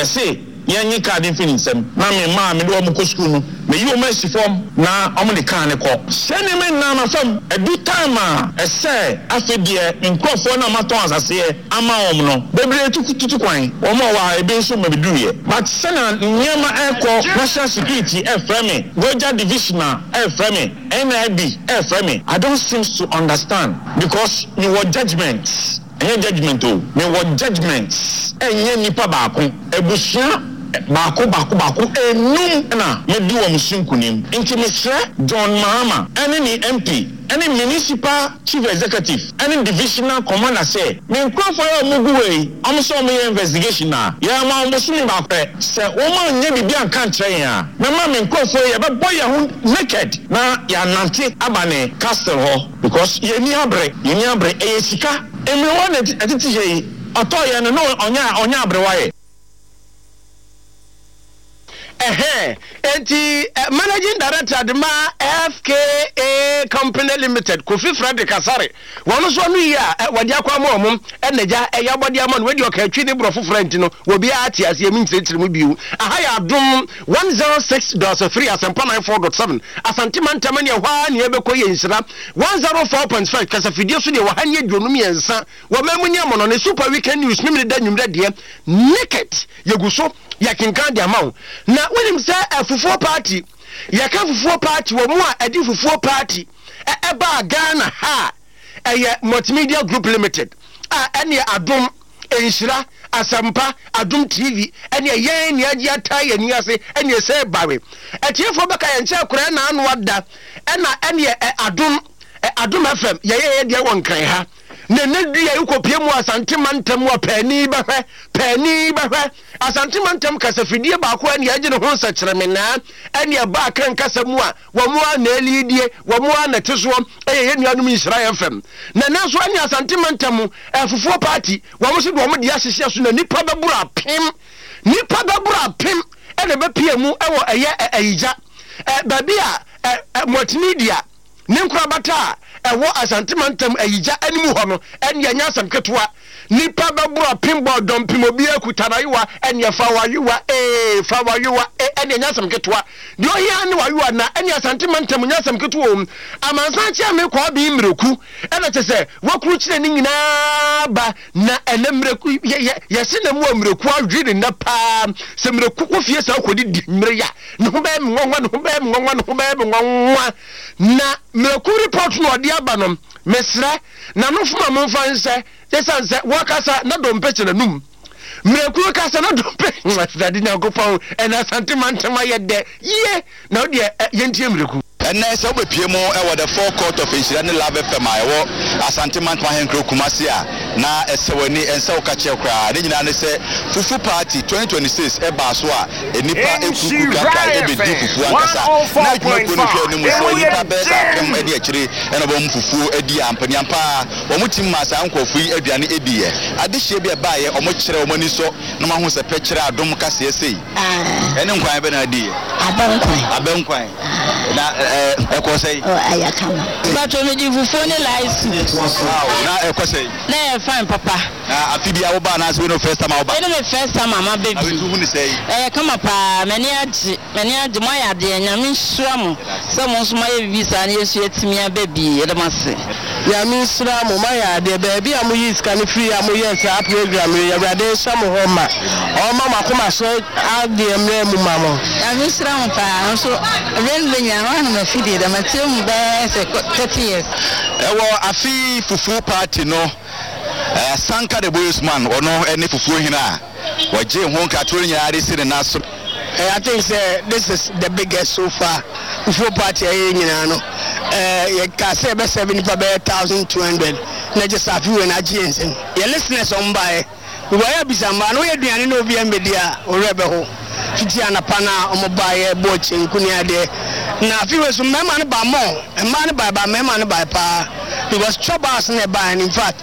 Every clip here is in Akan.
say yanyi card infinisem na me ma me do am ko school no me yi o mercy form na am de kan ne ko sene me na na fam edu time a say afedie nkrofo na maton asase ama om no bebre tukututu kwan o ma wa ebe so me duye but sene nyema eko national security frame Roger divisional frame NIB frame I don't seem to understand because you were judgments any judgment o me were judgments enye nipa baako ebusia baako enum na me di wo msunkunim nti me sre John Mahama any MP any municipal chief executive any divisional commander say me nkofo ya muguwe am so me investigation na ya ma mo sumi ba pe se wo ma nya bibia kan kire ya me ma me nkofo ya be boy ya naked na ya nante abane castle ho because ye ni abre e sika emi won etiti ye otoye no onya abre waye Managing Director Adema FKA Company Limited Kofi Frederick Asare wonu so nu ya wadi akwa mo eneja eya body amon we di okatwi ne brofo friend no wo bia ati ase emi ntire mu biu aha ya dum 106.3 asempa 94.7 asantima ntamani hwa ne ebekọ ye nsira 104.5 kasa fidie so de wo hanye dwonum yensa wo mamunye amono ne super weekend news mimi da nwumre de naked yeguso yakinkan de amaw na wenim say fufuo party yaka fufuo party wo mu a edi fufuo party eba Ghana ha eye multimedia group limited ene adom enhira asampa adom TV ene yen ne agi ataye ni ase ene say bawe etiefo beka ye nche kura na anu ada ene adom FM ye de won kan ha ne dua ukopie mu asantima ntam wa pani bahwe asantima ntam kasa fidie ba ko ane age ne ho nsakyereme na ane ba kan kasa mu a wo mu na elidie wo mu na teso ye nuanum Israel FM na so ane asantima ntam fufuo party wo mu se do mo dia hyehye so na nipa bebura pem ene be pie mu ewo eye ayija babi a multimedia ne nkura bata ewo asantima ntam ayija animu ho no ene anya asam ketewa nipa babura pinball dom pimobi akutanayiwa ene fawayiwa ene anya asam ketewa de ohia ne wayiwa na ene asantima ntam nya asam ketewa amansan chia me kwa bi mreku ene tese wakuru kire ni nyina ba na ene mreku yesi na mu mreku adwiri na pa se mreku ko fie sa kodi mre ya ne ho ba mnwanwa na mreku report no ode aba no mesra na no fuma monfa nse yesanse wakasa na dompeche na num mreku kasa na dompeche stadi na gopon ena santima ntama yede ye na ode yentie mreku ene se obepie mu ewo the forecourt of Insira ne Love FM ewo asantima ntama henkro kumase a na esewani ense okache kra ne nyina ne se fufu party 2026 eba so a enipa ekuku kaka ebedi fufu ankasa na adwuma ko no hwe ne mu so enipa be sa kem edi akire ena bo fufu edi ampani ampa wo mutim masa ankofu yi aduane ediye adehye bi eba ye omo kire omo ni so na ma hu se pe kire adom kase esei ene nkwan be na adiye abenkwan na ekosei ayakama bato meji fufu ne license na ekosei na fine papa afibia wo ba na so no first time wo ba no first time mama baby abitu ni sei kama pa mani agi mo ya de nyame hyiram so mo so ma ye visa na yesu etimia baby edamase nyame hyiram ma ya de baby amoyi scan free amoyi sa program ya brade sham ho ma o ma makoma so ade mre mu mamo nyame hyiram pa so ren benya wana ma fidi da matem ba se 30 years ewo afi fufu party no Sanka the Boysman or no any fufu hina waje ho nkato nyaare sire na so I think this is the biggest so far fufu party nyina no ye ka say be 7,200 na just afi we na GNC ye listeners on buy we were bisamba no ye duane no bi ambedia o rebe ho fiti anapa na o mo buy bochi nkuni ade na afi we so mema ne ba mo ema ne ba mema ne ba pa because troubles ne ba in fact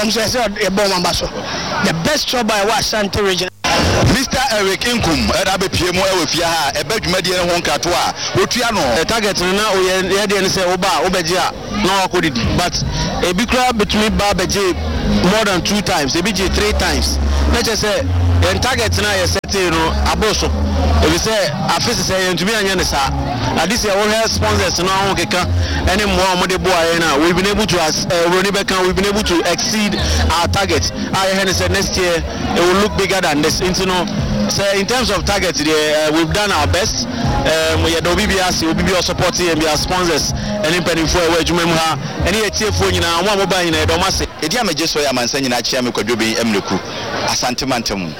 the best trouble I was Santa region. Mr. Eric Inkum, Erabe Piemo, Ewifia, a bedmedi and one catoa, Utriano, a target now, we say Oba, Obeja, no, could it, but a big crowd between Babaji more than 2 times, a BG 3 times. Let's just say, the target now is set aboso if you say afisi say to be anya sa na this year we have sponsors no won keka any more mo de boy na we've been able to we've been able to exceed our target. I said next year it will look bigger than this. So in terms of target, we've done our best. We had OBBS, we be supporting and be our sponsors. And in penny for where you remember any TF in our mobile in a domestic. It yam just so I'm saying I chair me could be Emluku. Asantimantum.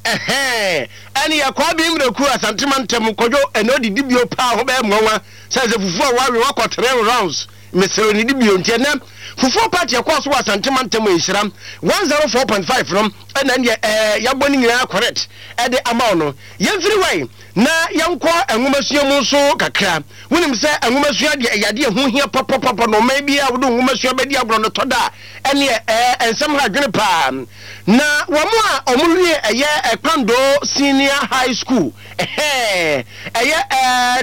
Any a quabi Emluku, Asantimantum, Kojo, and no debut power of Emma says if we walk or 12 rounds. Mr. Nidibio Tiana, for 4 party across was Santimantum Isram 104.5 from and then Yaboning correct at the Amano. Every way, na young qua and Mumasio so Kakra. When him say and Mumasia Yadia who here papa no maybe I would do Mumasia Bedia Brono Toda and somehow Gripam. Na Wamua Omuri a year a Pando Senior High School. A year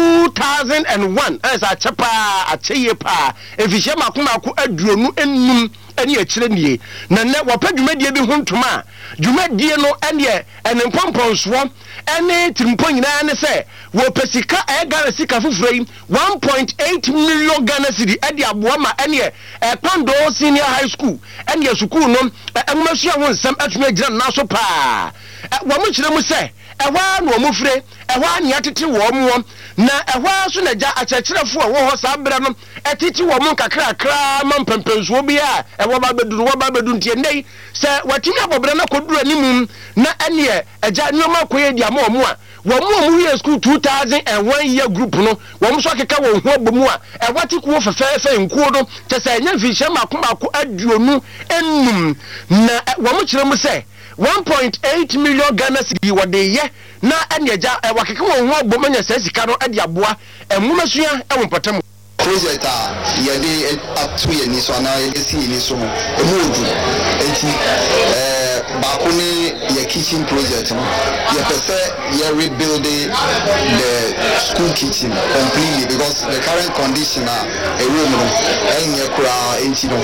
2001 as a chapa a chepa if you shama kumaku adronu enum ene akirenie na ne wapadwumadie bi hontoma dwumadie no ene empomponso ene trimpon nyina ne se wo pesika Ghana sika fufurei 1.8 million Ghana cedi ade aboa ma ene Pando Senior High School ene school no enmasua ho nsam atuma gira na so pa wo mo kire mu se ewa no mo fure ewa ne atete wo mo na ewa so na ja akyerkyerefo wo ho sa bra no etiti wo mo kakra kra mampempenso bi a ewa ba bedu ntie nei se watimi abobra na koduru animum na ene eja nyoma koye dia ma omo a wo mo year school 2001 year group no wo mo so keka wo ho bomu a ewa tikuo fefefe nkuo do te se nya mfi hye makomako aduonu enum na wo mo kire mu se 1.8 million Ghana cedi wode ye na eneja wakeke wo ho bomanya sasika no ade aboa emumasua ewonpatam project yede up to ye ni so na esi ni so emudu enti ba ko ni ye kitchen project no ye pese ye rebuild the school kitchen completely because the current condition a room no enye kura enti no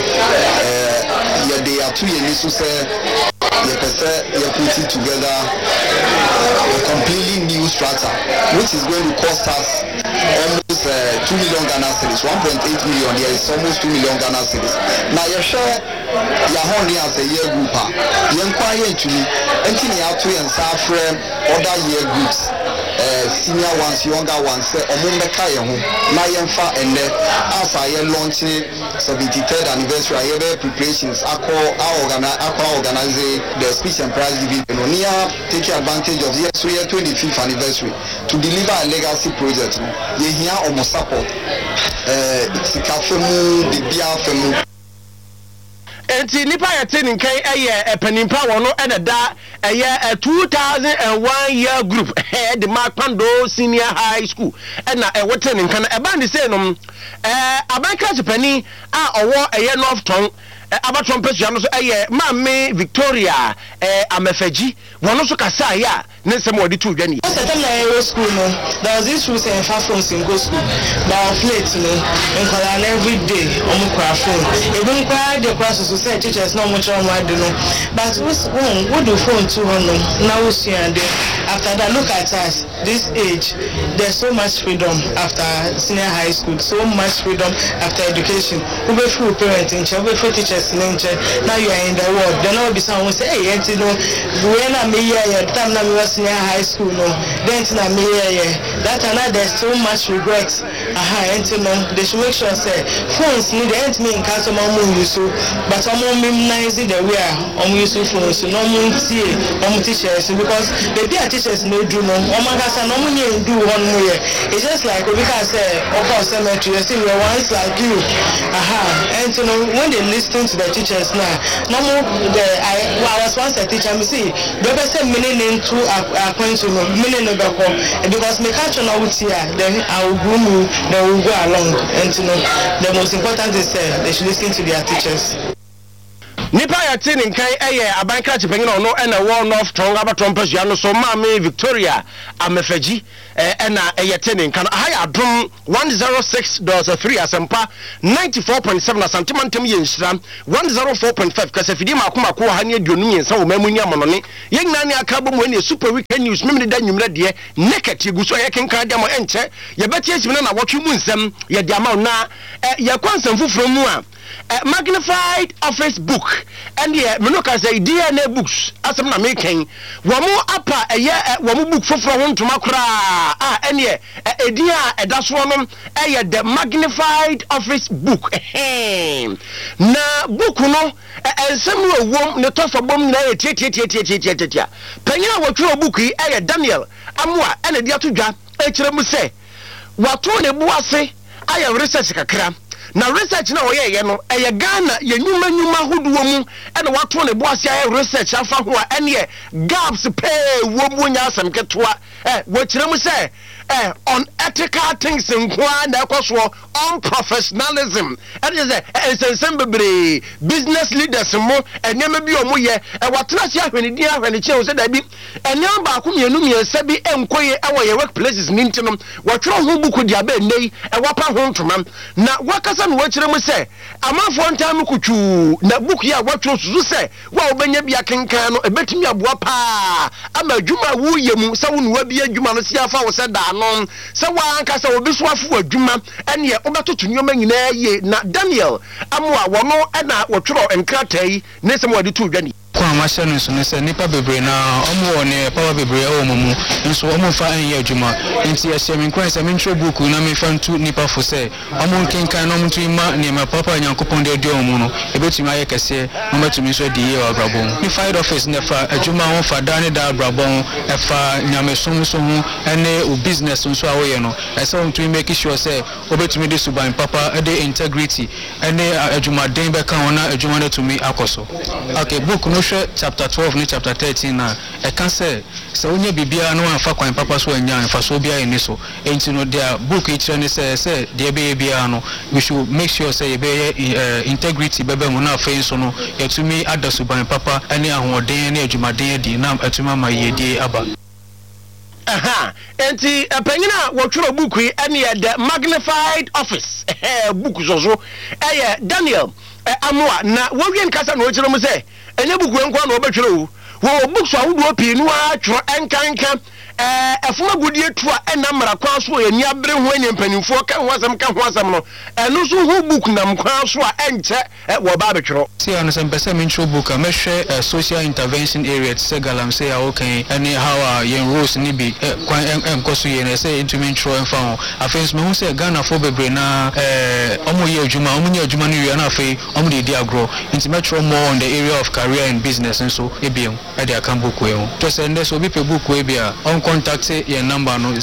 yede up to ye ni so say you're putting together a completely new structure, which is going to cost us almost 2 million Ghana cedis, 1.8 million. There is almost 2 million Ghana cedis. Now you share your honey as a year group. You inquire to me, until you have to and other year groups. Senior ones, younger ones, Omumeka Yahu, Mayanfa, and as I am launching 73rd anniversary, I have preparations. I organize the speech and prize giving. Near taking advantage of the 25th anniversary to deliver a legacy project. You hear almost support. Sikafemu, the Biafemu. Enti nipa yete nkai eye panimpa wono ene da eye 2001 year group the Pando Senior High School ena wote nkan e ba ndi say no abanka chepani a owo eye Northton abatron pesua no so eye Mame Victoria Amefaji wono so kasa ya ne nsem wodi to dwani school no there was this rules and far from single school but of late no in Kolan every day omukra phone even kwa the class so say teachers no much on why do no but what do phone to no now we see and after that look at us this age there's so much freedom after senior high school, so much freedom after education. We be full parenting, we be full teachers in now you are in the world. Then all be someone say, hey, you know, when I'm here, time na me was senior high school, no, then na me here. That and that there's so much regret. And you know, they should make sure say phones need the end me in case of use but I'm minimizing the way I'm using phones, no more teachers because the teachers no do no. Oh my gosh, no money do one more. It's just like we can say, okay, cemetery, you see, we're ones like you. And you know, when they listen to the teachers now, no more. I was once a teacher. Me see, they say meaning into a point to meaning because me catch on out here, then I will groom you, they will go along. And you know, the most important is they should listen to their teachers. nipa ya tin nkan eye abankra chipenyin ono na one of tonga batompasua no so maame Victoria Amefagi na eye tin nkan ha ya adom 106.3 asempa 94.7 asantimantem ye nhira 104.5 kasafidi makomako ha ne aduonu nyensa wo mamunyi amonone ye nyina ne akabo mu ne super weekend news memne da nwumra de naked guso ye kenkan de mo enche ye betie simna na wotwe mu nsem ye de ama na ye kwansam fufuro mu a magnified office book and yeah menoka say DNA books asem na making womo apa womo book foforo ho ntoma kura and yeah edia edaso no the magnified office book na book no ensem wom ne tofa bom na tie panyina wotwe book yi Daniel Amoa ene dia to dwa ekire mu se wato ne buase aye research kakra na research na oye no eye Ghana ye nyuma hoduo mu ene wato ne boase aye research afa ho a ene gaps pay wo mu nya asem ketwa wo kire mu se unethical things nkwa na ekoso unprofessionalism ene se bebre business leaders mo enyema bi omo ye watena sia hwenidi ahwene che o se da bi enyam ba ko mienu bi enkoye ye workplaces nintinom watwero ho buku dia ba nei wapa ho ntoma na wakasa no wakire mu se amafo ntam kutwu na buku ya watwero susu se wa obenya bia kenkan no ebetumi aboa pa ama adwuma wu yemu se wo no wa bia adwuma no sia fa wo se da no se wa anka se obi so afu adwuma ene ye obetoto nyoma nyina ye na Daniel Amoa wono na watwero enkratai ne se mo de to dwani kwa masha no so ne se nipa bebre na omo ne power bebre o mumu nso omo fa anya adwuma nti ya shemi kwa se mentro book na me fa ntu nipa fo se omo kenkan no mtu ima ne ma papa nyankopon de odi omo no ebetumi aye kese no metumi so de ye wa brabon ni fight office ne fa adwuma ho fa dane da brabon e fa nyamesom so hu ene o business nso awoye no e se mtu make sure se obetumi de suban papa de integrity ene adwuma den be kan ona adwuma de tumi akoso okay book no chapter 12 ni chapter 13 na e kan say se onye bibia no afa kwan papa so anya afa so bia eni so enti no dia book e kire ni say dia be bia no we should make sure say e be integrity bebe mu na afa so no yetumi adasuban papa ani ahoden na adwumaden di na atuma ma yedie aba enti panyina wotwero book yi ene the magnified office book zozo Daniel Amoa na wowien kasa no kire mu say enye buku enko na obetwero wo books awodo pinu a twro enkanka efuma gudie tu a ena mara kwa so eni abre ho eni mpanimfo ka ho asem no eno so ho book na mkwa so a enche wo ba betwero ti anu sem pese mentro book a mehwe social intervention area se galam se ya okay any how yen rules ni bi kwan enkoso yen se into mentro enfa ho afens me hu se Ghana fo bebre na omo ye adwuma omo nya adwuma no wi na afei omo de di agro into metro more on the area of career and business so ebiem e de akan book we ho to se ndeso bi pe book we bia contact your number no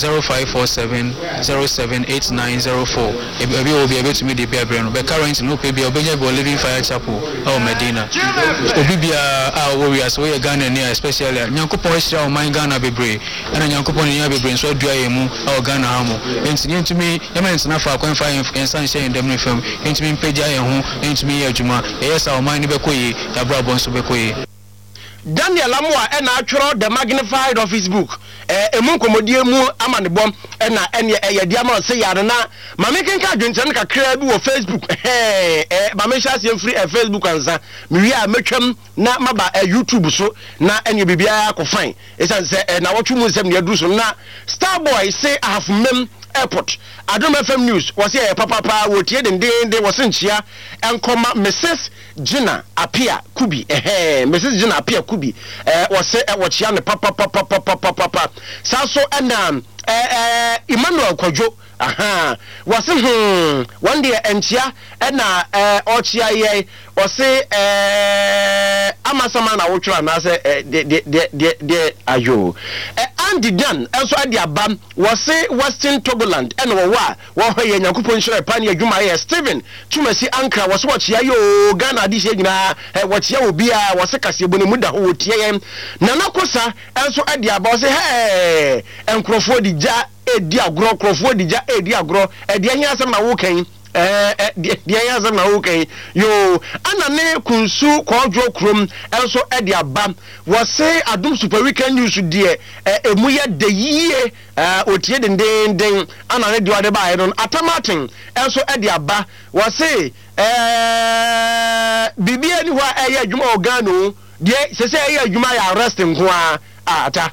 0547078904 ebi obi ebetumi de bia breno be current no pe bia obenya be Living Fire Chapel or Medina obi bia warriors we Ghana ni especially nyankopon hira o man Ghana bebre na nyankopon ni bebre so adua yemu o Ghana hamo enti ntumi yement na fa kwan fa ensan share ndem FM ntumi mpeja ye ho ntumi ye adwuma yesa o man ni bekoyi ya brabon so bekoyi Daniel Amoa na atwero the magnified office book emu komodie mu amanebom na ene dia ma se yare na mamekenka adwenchen kakra bi wo Facebook mamesha se free Facebook ansa mewi a metwam na maba YouTube so na ene bibia akofan esan se na wotwu mu nsem ne aduru so na Starboy say I have mem airport Adom FM news was here papa wotie de was nchia enkoma Mrs Gina Apia Kubi Mrs Gina Apia Kubi was say watchia ne papa saso ena Emmanuel Kojo was one day enchia ena ochia ye was say amasama na wotwa na say de ayo Andy Dan also at the abam was say Western Togoland and wo ye Nyankopon hire pan ye dwuma ye Steven Tumasi Ankra was watch ya yo Ghana di she nyina watch ya obi a was kase bonu mu da ho tie ye Nana Kosa also at the abam say enkrofo di ja edi agro krofo di ja edi agro edi ahia asem na wo kan dia ya zama okay yo ana ne kunsu kwadwo krom enso e de aba wo se adum super weekend news de emu ye de yie otie den ana ne de ode ba ye no atamaten enso e de aba wo se bibia ni ho eye adwuma organo de se eye adwuma ya arrest nko ata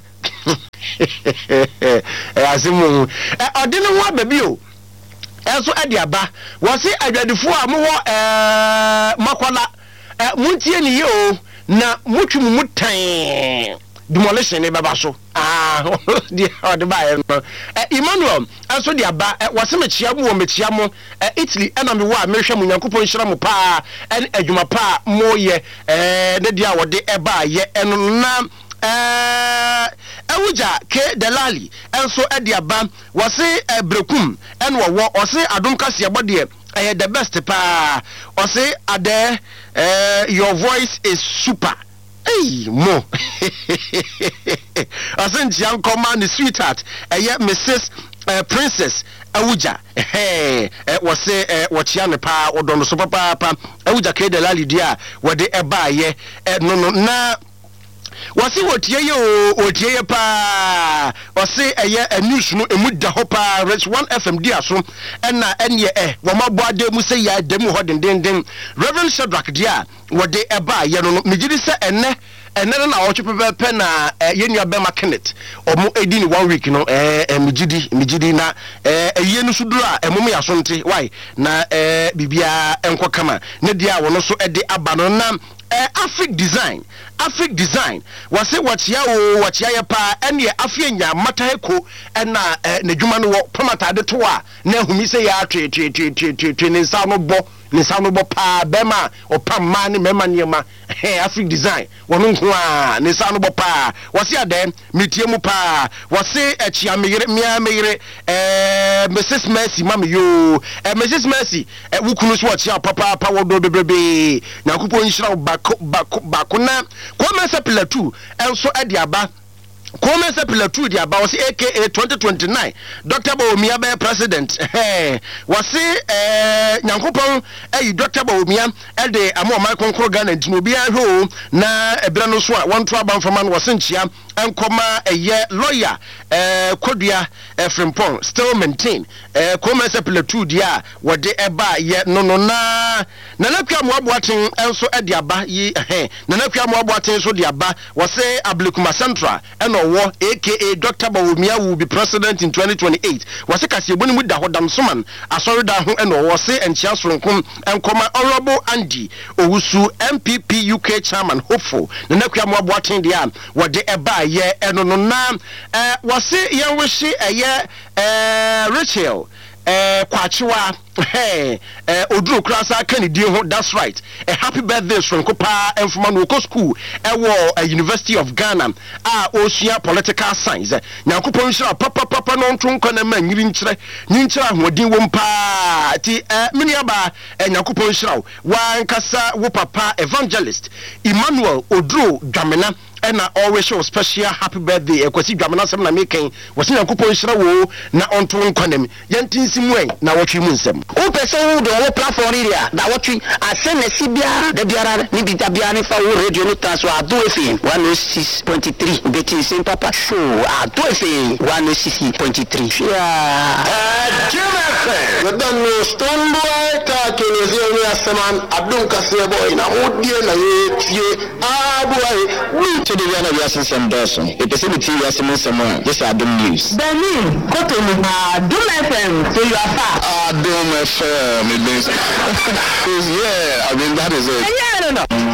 asimu odine ho baby o enso e de aba wo se adwadefo a mo makwala muntie ni yo na mutwum mutan demolition ne baba so di ode ba no Emmanuel enso de aba wo se mechia mo wo mechia mo Italy na me wo a mehwe mo Nyankopon hira mo pa en adwuma pa mo ye ne dia wo de eba ye eno na Ewuja ke Delali enso ediaba wose brekum en wo ose adom kase abode the best pa ose ade your voice is super mo ose ntian command sweetheart Mrs Princess Ewuja wose wochia ne pa odono so papa Ewuja ke Delali dia wode eba ye no na wasi wotie pa wasi news no emuda ho pa Rich 1 FM dia so na enye wo mabo ade mu se ya dem ho den Reverend Shadrack dia wode eba ye no megidi se enne na wo pe na yenua be market omo edi ni 1 week no megidi na eye no suduru a emom ya so nte why na bibia enko kama ne dia wo no so ede aba no na Afric design wase wachia ya pa ene afie nya mataheko na nadwuma no wo pamata de to a na humi se ya twe ne nsa no bo pa bema opamma ne mema niema Afric design wono nko a ne nsa no bo pa wase ade metie mu pa wase achia meyere Mrs Mercy mama yo Mrs Mercy wukunu so wachia papa wodo bebrebe Nyankopon nhira bakuna Komesa Pilatu enso ediaba Komesa Pilatu diaba wasi aka 2029 Dr. Bawumia be president wasi Nyankopon Dr. Bawumia de amo mai konkro Ghana ntimobia ho na ebra no so a wonto abanfama no wasi nchia enkoma lawyer Kodua Frimpong still maintain Komesa Pilatu dia wode eba ye no na nakwa mo aboaten enso ediaba yi nakwa mo aboaten so diaba wasi Ablikuma Central wo aka Dr. Bawumia will be president in 2028 wase kase eboni mu da hodam soman asori da ho eno wo se enchia soronkom enkoma honorable Andy Owusu MPP UK chairman hopeful na nakwa mo aboaten dia wode eba ye eno no na wase yen wishi Rachel kwachiwa oduro krasa Kennedy ho that's right happy birthday sonko pa enfuma no ko school University of Ghana osua political science Nyankopon hira papa no ntonko na ma nyiri nkyira hodin wo mpa ti mini aba Nyankopon hira wa nkasa wo papa evangelist Emmanuel Oduro Dwamena and always show special happy birthday kwasi dwamana sem na meken wose Nyankopon hira wo na onto nkonem yantinsi muen na wotwe mu nsem o person wo do wo platform area da wotwe asem na sibia da biara ni bitabia ni fa wo radio no taso ado efi 106.3 beti sem papa show ado efi 106.3 yeah no stand by ta kenezi ni asaman adun kase boy na odie na ye boy to the Yana Yasin Dawson. It is a material someone. Just Adum News. Benin, Kotomu, Adum FM, so you are far. Adum FM, it means. Yeah, I mean, that is it. Yeah, I don't know.